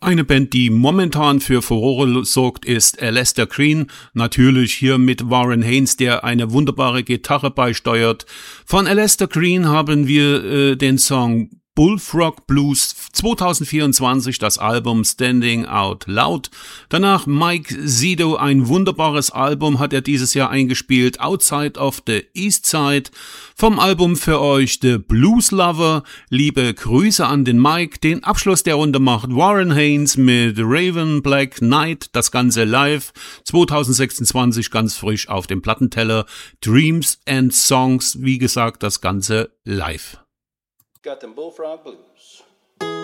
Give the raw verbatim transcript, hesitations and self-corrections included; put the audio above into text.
Eine Band, die momentan für Furore sorgt, ist Alastair Green. Natürlich hier mit Warren Haynes, der eine wunderbare Gitarre beisteuert. Von Alastair Green haben wir äh, den Song Bullfrog Blues zwanzig vierundzwanzig, das Album Standing Out Loud. Danach Mike Sido, ein wunderbares Album hat er dieses Jahr eingespielt, Outside of the East Side. Vom Album für euch The Blues Lover. Liebe Grüße an den Mike. Den Abschluss der Runde macht Warren Haynes mit Raven Black Knight, das Ganze live zwanzig sechsundzwanzig, ganz frisch auf dem Plattenteller. Dreams and Songs, wie gesagt, das Ganze live. Got them Bullfrog Blues.